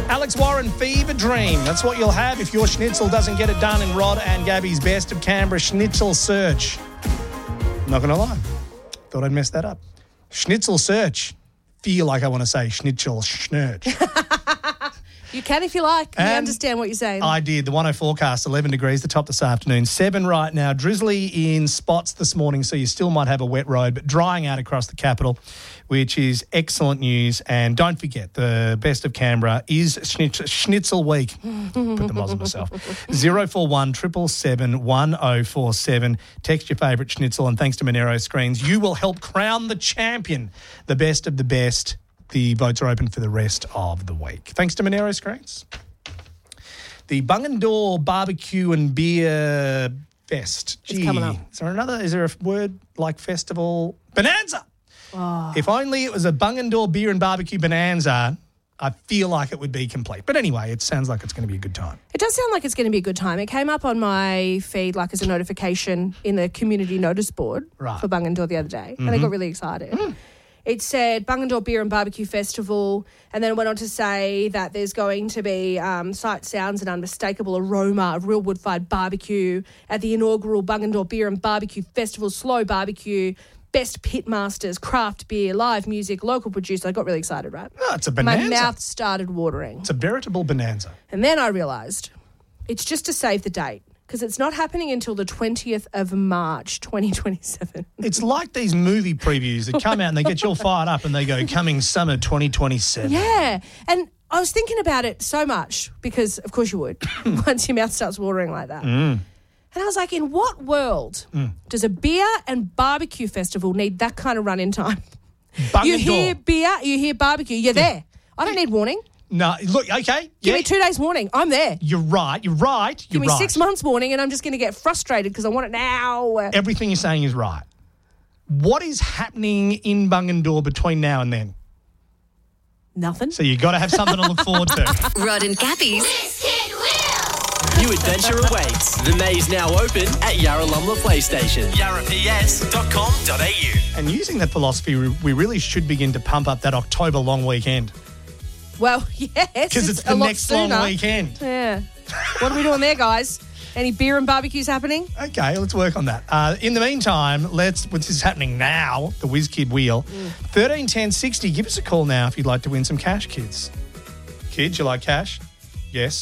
Alex Warren, Fever Dream. That's what you'll have if your schnitzel doesn't get it done in Rod and Gabby's Best of Canberra Schnitzel Search. Not going to lie. Thought I'd mess that up. Schnitzel Search. Feel like I want to say Schnitzel Schnurch. You can if you like. You understand what you're saying. I did. The 10 forecast, 11 degrees, the top this afternoon, 7 right now. Drizzly in spots this morning, so you still might have a wet road, but drying out across the capital, which is excellent news. And don't forget, the Best of Canberra is Schnitzel Week. Put the moz on myself. 041 777 1047. Text your favourite schnitzel, and thanks to Monero Screens, you will help crown the champion, the best of the best. The votes are open for the rest of the week. Thanks to Monero Screens. The Bungendore Barbecue and Beer Fest. It's coming up. Is there a word like festival? Bonanza! Oh. If only it was a Bungendore Beer and Barbecue Bonanza, I feel like it would be complete. But anyway, it sounds like it's going to be a good time. It does sound like it's going to be a good time. It came up on my feed like as a notification in the community notice board for Bungendore the other day, and I got really excited. It said Bungendore Beer and Barbecue Festival, and then it went on to say that there's going to be sight, sounds and unmistakable aroma of real wood-fired barbecue at the inaugural Bungendore Beer and Barbecue Festival, slow barbecue, best pitmasters, craft beer, live music, local producer. I got really excited, right? Oh, it's a bonanza. My mouth started watering. It's a veritable bonanza. And then I realised it's just to save the date, because it's not happening until the 20th of March, 2027. It's like these movie previews that come out and they get you all fired up and they go, coming summer 2027. Yeah. And I was thinking about it so much because, of course you would, once your mouth starts watering like that. And I was like, in what world does a beer and barbecue festival need that kind of run-in time? You hear beer, you hear barbecue, you're there. I don't need warning. No, look, okay. Give me 2 days warning. I'm there. You're right. Give me 6 months warning and I'm just going to get frustrated because I want it now. Everything you're saying is right. What is happening in Bungendore between now and then? Nothing. So you've got to have something to look forward to. Rod and Gabby's New adventure awaits. The maze now open at Yarralumla PlayStation. yarraps.com.au. And using that philosophy, we really should begin to pump up that October long weekend. Well, yes. Because it's the next long weekend. Yeah. What are we doing there, guys? Any beer and barbecues happening? Okay, let's work on that. In the meantime, what's is happening now, the Whiz Kid Wheel. 13 10 60. Give us a call now if you'd like to win some cash, kids. Kids, you like cash? Yes.